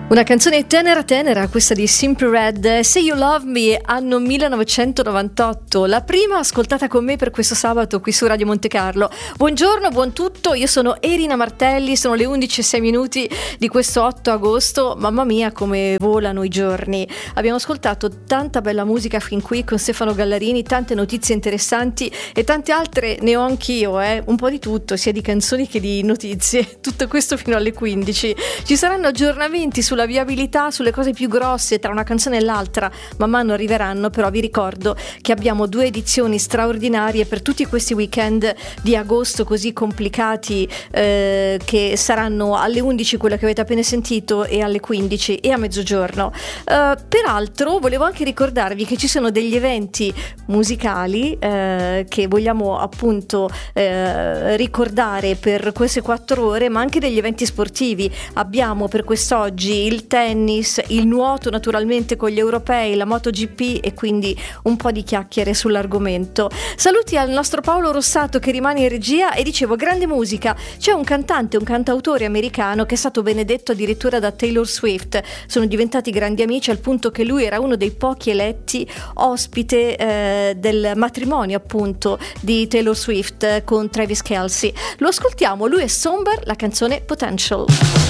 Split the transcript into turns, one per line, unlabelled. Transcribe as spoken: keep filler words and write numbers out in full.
Una canzone tenera tenera, questa di Simply Red, Say You Love Me, anno millenovecentonovantotto, la prima ascoltata con me per questo sabato qui su Radio Monte Carlo. Buongiorno, buon tutto, io sono Erina Martelli, sono le undici e sei minuti di questo otto agosto, mamma mia come volano i giorni. Abbiamo ascoltato tanta bella musica fin qui con Stefano Gallarini, tante notizie interessanti e tante altre ne ho anch'io, eh? Un po' di tutto, sia di canzoni che di notizie, tutto questo fino alle quindici. Ci saranno aggiornamenti sulla viabilità, sulle cose più grosse tra una canzone e l'altra, man mano arriveranno, però vi ricordo che abbiamo due edizioni straordinarie per tutti questi weekend di agosto così complicati, eh, che saranno alle undici quella che avete appena sentito e alle quindici e a mezzogiorno. Eh, peraltro volevo anche ricordarvi che ci sono degli eventi musicali eh, che vogliamo appunto eh, ricordare per queste quattro ore, ma anche degli eventi sportivi. Abbiamo per quest'oggi il tennis, il nuoto naturalmente con gli europei, la MotoGP e quindi un po' di chiacchiere sull'argomento. Saluti al nostro Paolo Rossato che rimane in regia e dicevo grande musica. C'è un cantante, un cantautore americano che è stato benedetto addirittura da Taylor Swift. Sono diventati grandi amici al punto che lui era uno dei pochi eletti ospite eh, del matrimonio appunto di Taylor Swift con Travis Kelce. Lo ascoltiamo, lui è Somber, la canzone Potential.